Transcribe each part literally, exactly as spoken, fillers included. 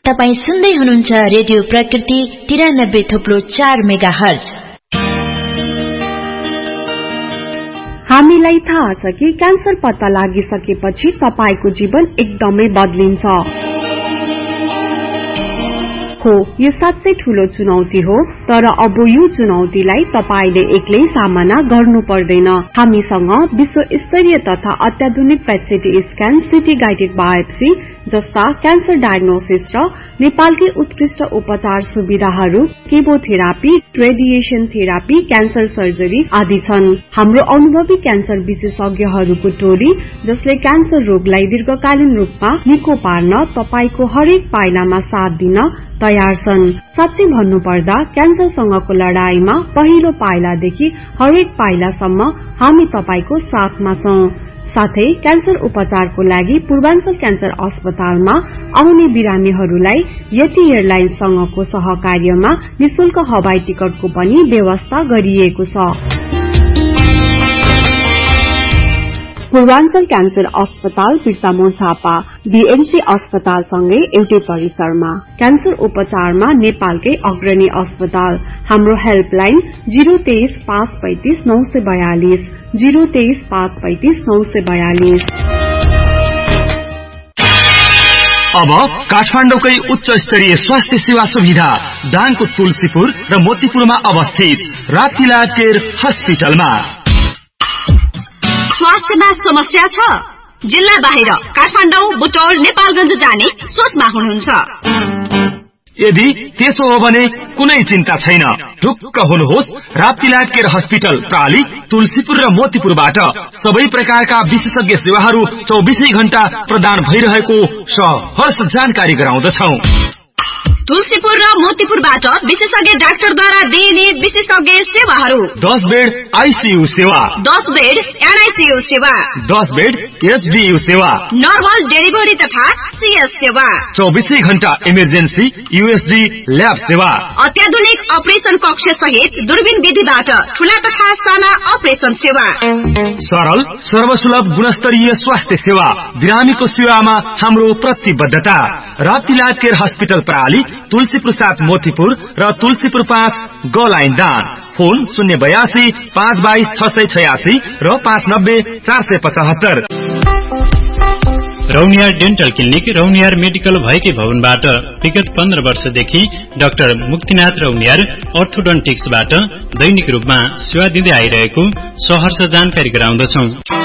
तपाईं सुन्दै हुनुहुन्छ रेडियो प्रकृति तिरानब्बे थोप्लो चार मेगा हर्ज। हामीलाई थाहा छ कि क्यान्सर पत्ता लागिसकेपछि तपाईको जीवन एकदमै बदलिन्छ। हो, यो साँच्चै ठूलो चुनौती हो, तर अब यो चुनौतीलाई तपाईले एक्लै सामना गर्नु पर्दैन। हामीसँग विश्व स्तरीय तथा अत्याधुनिक PET CT scan, city guided biopsy जस्ता क्यान्सर डायग्नोसिस र नेपालकै उत्कृष्ट उपचार सुविधाहरू, chemotherapy, radiation therapy, cancer surgery आदि छन्। हाम्रो अनुभवी क्यान्सर विशेषज्ञहरूको टोली जसले क्यान्सर रोगलाई दीर्घकालीन रूपमा निको पार्न तपाईको हरेक पाइलामा साथ दिन तयार छन्। साँच्चै भन्नुपर्दा क्यान्सरसँगको लडाईमा पहिलो पाइलादेखि हरेक पाइलासम्म हामी तपाईको साथमा छौं। साथै क्यान्सर उपचारको लागि पूर्वाञ्चल क्यान्सर अस्पतालमा आउने बिरामीहरूलाई यति एयरलाइन्ससँगको सहकार्यमा निशुल्क हवाई टिकटको पनि व्यवस्था गरिएको छ। पूर्वाञ्चल क्यान्सर अस्पताल बिर्तामोड झापा बीएमसी अस्पतालसँगै एउटै परिसरमा क्यान्सर उपचारमा नेपालकै अग्रणी अस्पताल। हाम्रो हेल्पलाइन जीरो तेइस पाँच पैंतिस नौ सय बयालिस जीरो तेइस पाँच पैंतिस नौ सय बयालिस। अब काठमाडौँकै उच्च स्तरीय स्वास्थ्य सेवा सुविधा दाङको तुलसीपुर र मोतीपुरमा अवस्थित राप्ती केयर हस्पिटलमा। स्वास्थ्यमा समस्या छ? जिल्ला बाहिर काठमाडौँ, बुटौल, नेपालगञ्ज जाने सोचमा हुनुहुन्छ? यदि त्यसो हो भने कुनै चिन्ता छैन। ढुक्क हुनुहोस्, राप्ती केयर हस्पिटल प्राली, तुलसीपुर र मोतीपुरबाट सबै प्रकारका विशेषज्ञ सेवाहरू चौबीसै घण्टा प्रदान भइरहेको सहर्ष जानकारी गराउँदछौ। तुलसीपुर र मोतीपुरबाट विशेषज्ञ डाक्टरद्वारा दिइने विशेषज्ञ सेवाहरू: दस बेड आईसीयू सेवा, दस बेड एनआईसीयू सेवा, दस बेड एसडीयू सेवा, नर्मल डेलिभरी तथा सीएस सेवा, चौबीसै घण्टा इमर्जेन्सी यूएसडी ल्याब सेवा, अत्याधुनिक अपरेशन कक्ष सहित दूरबीन विधिबाट ठूला तथा साना अपरेशन सेवा, सरल सर्वसुलभ गुणस्तरीय स्वास्थ्य सेवा। बिरामीको सेवामा हाम्रो प्रतिबद्धता। राप्ती केयर हस्पिटल प्राली, तुलसीपुर सात मोतीपुर र तुलसीपुर पाँच गलाइन दान। फोन शून्य बयासी पाँच बाइस छ सय छयासी र पाँच नब्बे चार सय पचहत्तर। Rauniyar dental clinic Rauniyar medical भएकै भवनबाट विगत पन्ध्र वर्षदेखि डाक्टर मुक्तिनाथ रौनियार अर्थोडोन्टिक्सबाट दैनिक रूपमा सेवा दिँदै आइरहेको सहर्ष जानकारी गराउँदछौ।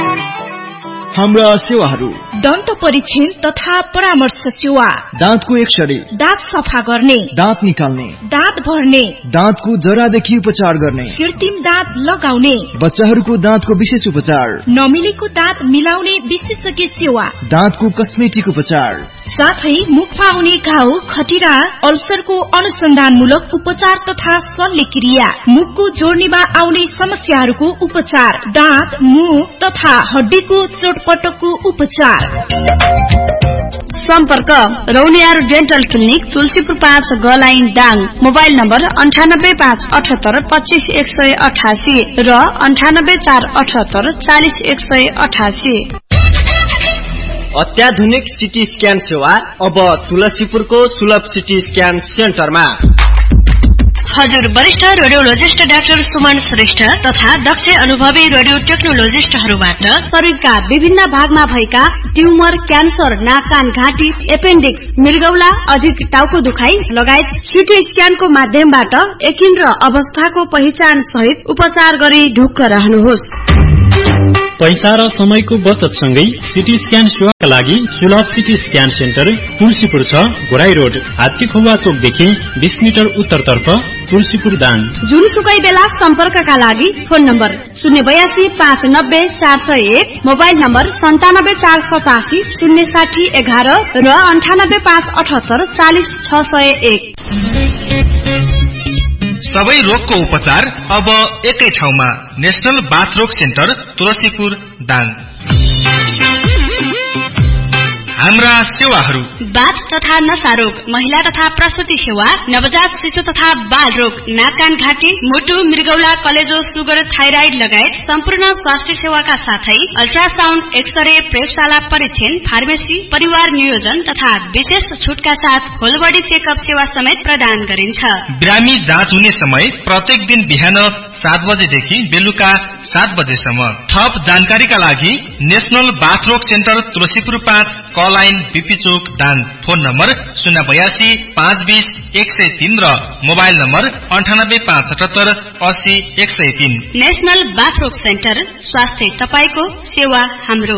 हाम्रा सेवाहरू: दन्त परीक्षण तथा परामर्श सेवा, दाँतको एक्सरे, दाँत सफा गर्ने, दाँत निकाल्ने, दाँत भर्ने, दाँतको जरादेखि उपचार गर्ने, कृत्रिम दाँत लगाउने, बच्चाहरूको दाँतको विशेष उपचार, नमिलेको दाँत मिलाउने विशेषज्ञ सेवा, दाँतको कस्मेटिक उपचार, साथै मुखमा हुने घाउ, खटिरा, अल्सरको अनुसन्धानमूलक उपचार तथा शल्यक्रिया, मुखको जोड्नीमा आउने समस्याहरूको उपचार, दाँत, मुख तथा हड्डीको चोटपटकको उपचार। सम्पर्क रौनियार डेन्टल क्लिनिक, तुलसीपुर पाँच गलाइन दाङ। मोबाइल नम्बर अन्ठानब्बे पाँच अठहत्तर पच्चीस एक सय अठासी र अन्ठानब्बे चार अठहत्तर चालिस एक सय अठासी। अत्याधुनिक सिटी स्क्यान सेवा अब तुलसीपुरको सुलभ सिटी स्क्यान सेन्टरमा। हजुर वरिष्ठ रेडियोलोजिस्ट डाक्टर सुमन श्रेष्ठ तथा दक्ष अनुभवी रेडियो टेक्नोलोजिस्टहरूबाट शरीरका विभिन्न भागमा भएका ट्युमर, क्यान्सर, नाक, कान, घाँटी, एपेन्डिक्स, मृगौला, अधिक टाउको दुखाइ लगायत सिटी स्क्यानको माध्यमबाट यकिन र अवस्थाको पहिचान सहित उपचार गरी ढुक्क रहनुहोस्। पैसा र समयको बचत सँगै सिटी स्क्यान सेवाका लागि सुलभ सिटी स्क्यान सेन्टर तुलसीपुर छ, घोराई रोड, हात्तीखुवा चोकदेखि बीस मिटर उत्तरतर्फ, तुलसीपुर दाङ। जुनसुकै बेला सम्पर्कका लागि फोन नम्बर शून्य बयासी पाँच नब्बे चार सय एक, मोबाइल नम्बर सन्तानब्बे चार सतासी शून्य साठी एघार र अन्ठानब्बे पाँच अठहत्तर चालिस छ सय एक। सबै रोगको उपचार अब एकै ठाउँमा, नेशनल बाथ रोग सेन्टर तुलसीपुर दाङ। हाम्रा सेवाहरू बाथ तथा नशा रोग, महिला तथा प्रसुति सेवा, नवजात शिशु तथा बाल रोग, नाक कान घाँटी, मुटु, मृगौला, कलेजो, सुगर, थाइराइड लगायत सम्पूर्ण स्वास्थ्य सेवाका साथै अल्ट्रासाउन्ड, एक्सरे, प्रयोगशाला परीक्षण, फार्मेसी, परिवार नियोजन तथा विशेष छुटका साथ होल बडी चेकअप सेवा समेत प्रदान गरिन्छ। बिरामी जाँच हुने समय प्रत्येक दिन बिहान सात बजेदेखि बेलुका सात बजेसम्म। थप जानकारीका लागि नेशनल बाथरोग सेन्टर तुलसीपुर पाँच, कल लाइन बीपी चोक दाङ। फोन नम्बर शून्य बयासी पाँच बीस एक सय तीन र मोबाइल नम्बर अन्ठानब्बे पाँच सतहत्तर अस्सी एक सय तीन। नेशनल बाथरोग सेन्टर, स्वास्थ्य तपाईको, सेवा हाम्रो।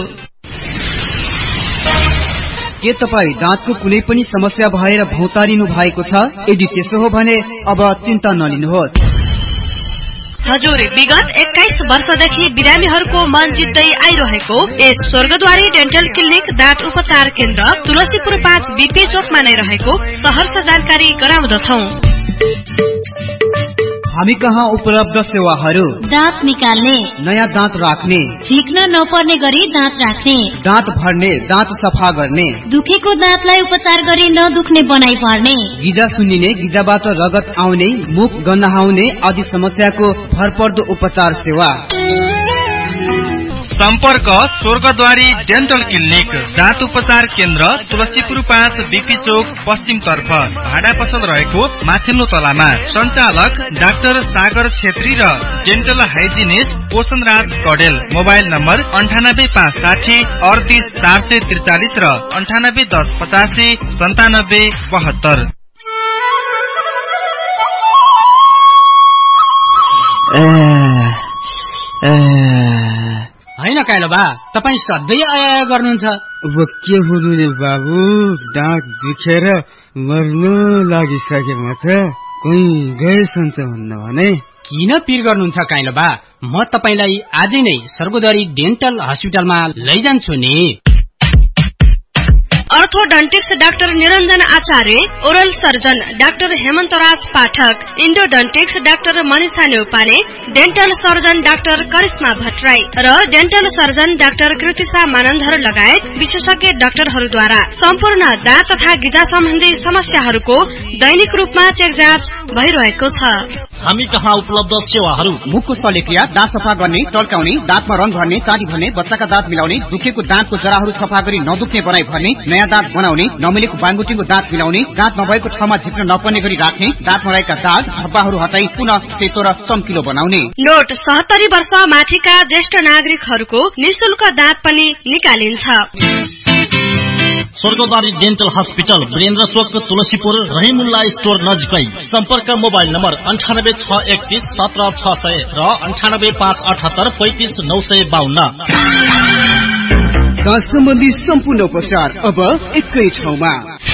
के तपाई दाँतको कुनै पनि समस्या भएर भौतारिनु भएको छ? यदि त्यसो हो भने अब चिन्ता नलिनुहोस्। हजुर, विगत एक्काइस वर्षदेखि बिरामीहरूको मन जित्दै आइरहेको यस स्वर्गद्वारी डेन्टल क्लिनिक दाँत उपचार केन्द्र तुलसीपुर पाँच बीपी चोकमा नै रहेको सहर्ष जानकारी गराउँदछौ। हामी कहाँ उपलब्ध सेवाहरू: दाँत निकाल्ने, नयाँ दाँत राख्ने, झिक्न नपर्ने गरी दाँत राख्ने, दाँत भर्ने, दाँत सफा गर्ने, दुखेको दाँतलाई उपचार गरी नदुख्ने बनाइ पार्ने, गिजा सुन्निने, गिजाबाट रगत आउने, मुख गन्हाउने आदि समस्याको भरपर्दो उपचार सेवा। सम्पर्क स्वर्गद्वारी डेन्टल क्लिनिक दाँत उपचार केन्द्र तुलसीपुर पाँच बीपी चोक पश्चिम तर्फ भाडा पसल रहेको माथिल्लो तलामा। सञ्चालक डाक्टर सागर छेत्री र डेन्टल हाइजिनिस्ट पोषण राज कडेल। मोबाइल नम्बर अन्ठानब्बे पाँच साठी अडतिस चार सय त्रिचालिस र अन्ठानब्बे दस पचासी सन्तानब्बे बहत्तर। होइन काइलो बा, तपाईँ सधैँ आया गर्नुहुन्छ। अब के हुनु नि बाबु, दाँत दुखेर मर्न लागिसकेमा त कहीँ गएसन्छ भन्नु भने। किन पिर गर्नुहुन्छ काइलो बा? म तपाईँलाई आजै नै स्वर्गद्वारी डेन्टल हस्पिटलमा लैजान्छु नि। अर्थोडन्टिक्स डाक्टर निरञ्जन आचार्य, ओरल सर्जन डाक्टर हेमन्तराज पाठक, इन्डोडन्टिक्स doctor Manisha Neupane, dental surgeon doctor Karishma Bhattarai र dental surgeon doctor Kritisha Manandhar लगायत विशेषज्ञ डाक्टरहरूद्वारा सम्पूर्ण दाँत तथा गिजा सम्बन्धी समस्याहरूको दैनिक रूपमा चेक जाँच भइरहेको छ। हामी कहाँ उपलब्ध सेवाहरू: मुखको शल्यक्रिया, दाँत सफा गर्ने, टल्काउने, दाँतमा रङ भर्ने, चाँदी भर्ने, बच्चाका दाँत मिलाउने, दुखेको दाँतको जराहरू सफा गरी नदुख्ने बनाइ भर्ने, नयाँ दाँत बनाउने, नमिलेको बानबुटीको दाँत मिलाउने, दाँत नभएको ठाउँमा झिक्न नपर्ने गरी राख्ने, दाँतमा रहेका दाग धब्बाहरू हटाई पुनः सेतो र चम्किलो बनाउने। नोट सत्तरी वर्ष माथिका ज्येष्ठ नागरिकहरूको निशुल्क दाँत पनि निकालिन्छ। स्वर्गद्वारी डेन्टल हस्पिटल, वीरेन्द्र चोक, तुलसीपुर, रहिमुल्ला स्टोर नजिकै। सम्पर्क मोबाइल नम्बर अन्ठानब्बे छ एकतीस सत्र छ सय र अन्ठानब्बे पाँच अठहत्तर पैंतिस नौ सय बाहन्न। दाँत सम्बन्धी सम्पूर्ण उपचार अब एकै ठाउँमा।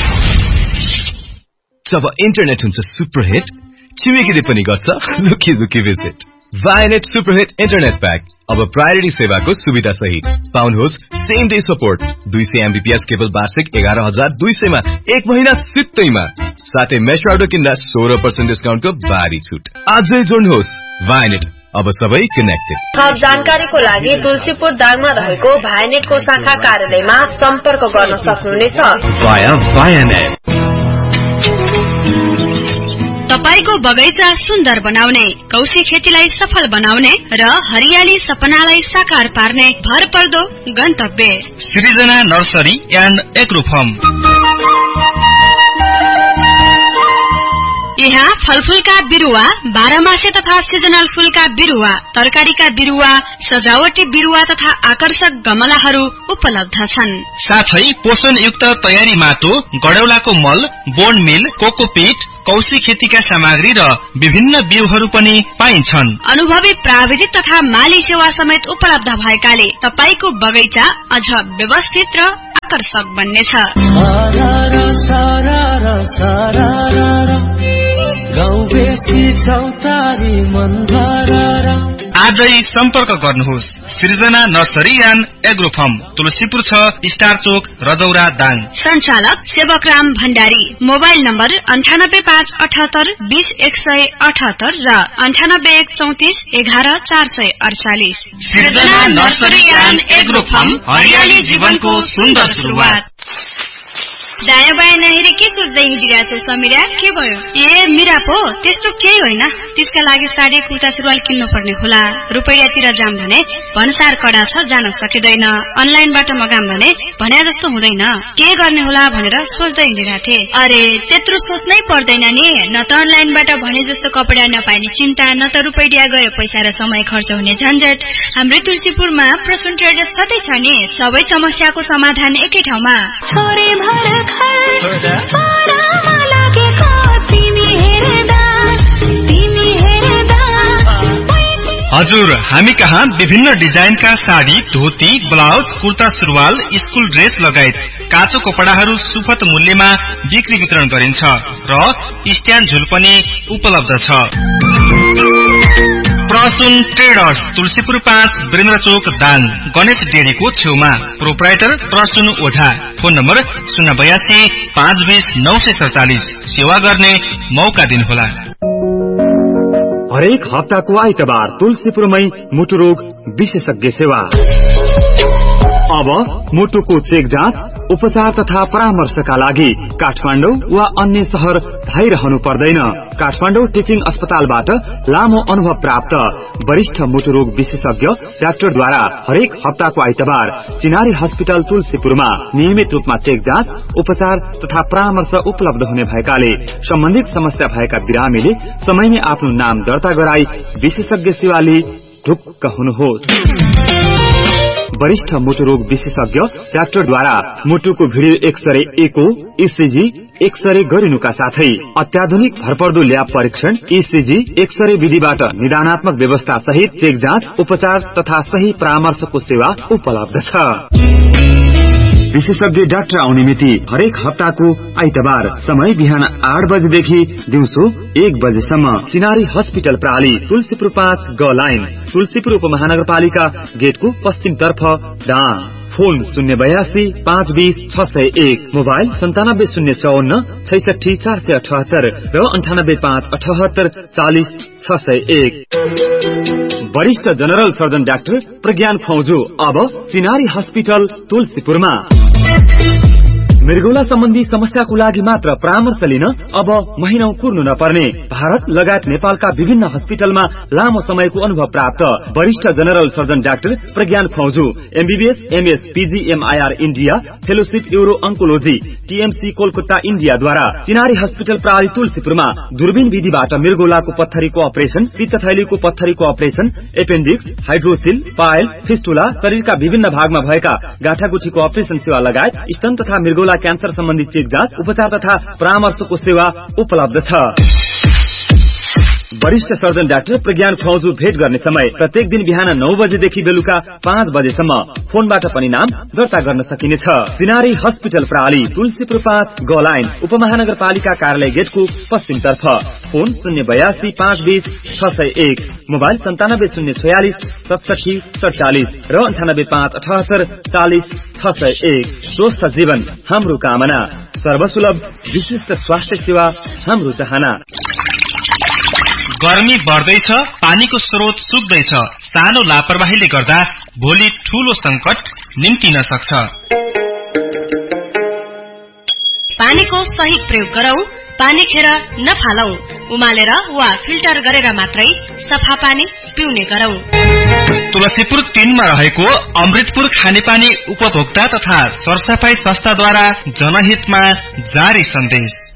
जब इन्टरनेट हुन्छ सुपरहिट, छिमेकीले पनि गर्छ लुकी लुकी visit. Vianet superhit internet pack अब प्रायोरिटी सेवाको सुविधा सहित पाउनुहोस्। सेम डे सपोर्ट, दुई सय एमबीपीएस केबल वार्षिक एघार हजार दुई सयमा एक महिना सित्तैमा, साथै मेश राउटर किन्दा सोह्र पर्सेन्ट डिस्काउन्टको भारी छुट। आजै जोड्नुहोस् भाइनेट, अब सबै कनेक्टेड। थप जानकारीको लागि तुलसीपुर दाङमा रहेको भाइनेटको शाखा कार्यालयमा सम्पर्क गर्न सक्नुहुनेछ। वाया भाइनेट। तपाईको बगैँचा सुन्दर बनाउने, कौशी खेतीलाई सफल बनाउने र हरियाली सपनालाई साकार पार्ने भरपर्दो गन्तव्य सृजना नर्सरी एन्ड एग्रो फार्म। यहाँ फलफूलका बिरुवा, बाह्रमासे तथा सिजनल फूलका बिरुवा, तरकारीका बिरुवा, सजावटी बिरुवा तथा आकर्षक गमलाहरू उपलब्ध छन्। साथै पोषणयुक्त तयारी माटो, गडौलाको मल, बोन मिल, कोकोपीट, कौशी खेतीका सामग्री र विभिन्न बिउहरू पनि पाइन्छन्। अनुभवी प्राविधिक तथा माली सेवा समेत उपलब्ध भएकाले तपाईको बगैँचा अझ व्यवस्थित र आकर्षक बन्नेछ। आजै सम्पर्क गर्नुहोस्। सृजना nursery and agro farm, Tulsipur छ, स्टार चोक, रजौरा दाङ। सञ्चालक सेवकराम भण्डारी। मोबाइल नम्बर अन्ठानब्बे पाँच अठहत्तर बीस एक सय अठहत्तर र अन्ठानब्बे एक चौतिस एघार चार सय अडचालिस। सृजना नर्सरी एन्ड एग्रो फार्म, हरियाली जीवनको सुन्दर सुरुवात। दायाँ बायाँ नहेरी के सोच्दै हिँडिरहेछौ समीरा? के भयो? ए मिरा पो त्यस्तो केही होइन। त्यसका लागि साडी कुर्ता सुरुवाल किन्नु पर्ने होला। रुपैयाँतिर जाम भने भन्सार कडा छ, जान सकिँदैन। अनलाइनबाट मगाम भने भन्या जस्तो हुँदैन। के गर्ने होला भनेर सोच्दै हिँडिरहेथे। अरे त्यत्रो सोच्नै पर्दैन नि। न त अनलाइनबाट भने जस्तो कपडा नपाइने चिन्ता, न त रुपैयाँ गयो पैसा र समय खर्च हुने झन्झट। हाम्रो तुलसीपुरमा प्रसून ट्रेडर्स कतै छ नि। सबै समस्याको समाधान एकै ठाउँमा। छोरी भर हजुर, हामी कहाँ विभिन्न डिजाइनका साडी, धोती, ब्लाउज, कुर्ता सुरुवाल, स्कुल ड्रेस लगायत काँचो कपडाहरू सुपथ मूल्यमा बिक्री वितरण गरिन्छ र स्ट्यान्ड झुल पनि उपलब्ध छ। प्रसून ट्रेडर्स, तुलसीपुर पाँच, वीरेन्द्र चोक, दाङ, गणेश डेरीको छेउमा। प्रोप्राइटर प्रसून ओझा। फोन नम्बर शून्य बयासी पाँच बीस नौ सय सडचालिस। सेवा गर्ने मौका दिनुहोला। हरेक हप्ताको आइतबार तुलसीपुरमै मुटु रोग विशेषज्ञ सेवा। अब मुटुको चेक जाँच, उपचार तथा परामर्शका लागि काठमाडौँ वा अन्य शहर धाइरहनु पर्दैन। काठमाडौँ टिचिङ अस्पतालबाट लामो अनुभव प्राप्त वरिष्ठ मुटु रोग विशेषज्ञ डाक्टरद्वारा हरेक हप्ताको आइतबार चिनारी हस्पिटल तुलसीपुरमा नियमित रूपमा चेक जाँच, उपचार तथा परामर्श उपलब्ध हुने भएकाले सम्बन्धित समस्या भएका बिरामीले समयमै आफ्नो नाम दर्ता गराई विशेषज्ञ सेवा लिई ढुक्क हुनुहोस्। वरिष्ठ मुटु रोग विशेषज्ञ डाक्टरद्वारा मुटुको भिडियो एक्सरे, एको, ईसीजी, एक्सरे गरिनुका साथै अत्याधुनिक भरपर्दो ल्याब परीक्षण, ईसीजी, एक्सरे विधिबाट निदानात्मक व्यवस्था सहित चेक जाँच, उपचार तथा सही परामर्शको सेवा उपलब्ध छ। विशेषज्ञ डाक्टर आउने मिति हरेक हप्ताको आइतबार। समय बिहान आठ बजेदेखि दिउँसो एक बजेसम्म। चिनारी हस्पिटल प्राली, तुलसीपुर पाँच, ग लाइन, तुलसीपुर उपमहानगरपालिका गेटको पश्चिम तर्फ, दाङ। फोन शून्य बयासी पाँच बीस छ सय एक। मोबाइल सन्तानब्बे शून्य चौन्न छैसठी चार सय अठहत्तर र अन्ठानब्बे पाँच अठहत्तर चालिस छ सय एक। वरिष्ठ जनरल सर्जन डाक्टर प्रज्ञान फौजू अब चिनारी हस्पिटल तुलसीपुरमा। मृगौला सम्बन्धी समस्याको लागि मात्र परामर्श लिन अब महिनौ कुर्नु नपर्ने। भारत लगायत नेपालका विभिन्न हस्पिटलमा लामो समयको अनुभव प्राप्त वरिष्ठ जनरल सर्जन डाक्टर प्रज्ञान फौजू, MBBS, MS, पीजीएमआईआर India, fellowship euro अंकोलोजी, TMC Kolkata इन्डियाद्वारा चिनारी हस्पिटल प्राली तुलसीपुरमा दूरबीन विधिबाट मृगौलाको पत्थरीको operation, पित्तथैलीको पत्थरीको operation, appendix, hydroxyl, pile, fistula, शरीरका विभिन्न भागमा भएका गाँठागुठीको अपरेशन सेवा लगायत स्तन तथा मृगौला क्यान्सर सम्बन्धी चेक जाँच, उपचार तथा परामर्शको सेवा उपलब्ध छ। वरिष्ठ सर्जन डाक्टर प्रज्ञान फौजू भेट गर्ने समय प्रत्येक दिन बिहान नौ बजेदेखि बेलुका पाँच बजेसम्म। फोनबाट पनि नाम दर्ता गर्न सकिनेछ। चिनारी हस्पिटल प्राली, तुलसीपुर पाँच, ग लाइन, उपमहानगरपालिका कार्यालय गेटको पश्चिम तर्फ। फोन शून्य बयासी पाँच बीस छ सय एक। मोबाइल सन्तानब्बे शून्य छयालिस सतसठी सडचालिस र अन्ठानब्बे पाँच अठहत्तर चालिस छ सय एक। स्वस्थ जीवन हाम्रो कामना, सर्वसुलभ विशिष्ट स्वास्थ्य सेवा हाम्रो चाहना। गर्मी बढ्दैछ, पानीको स्रोत सुक्दैछ। सानो लापरवाहीले गर्दा भोलि ठूलो संकट निम्तिन सक्छ। पानीको सही प्रयोग गरौं, पानी खेर नफालौं। उमालेर वा फिल्टर गरेर मात्रै सफा पानी पिउने गरौं। तुलसीपुर तीनमा रहेको अमृतपुर खानेपानी उपभोक्ता तथा सरसफाई संस्थाद्वारा जनहितमा जारी सन्देश।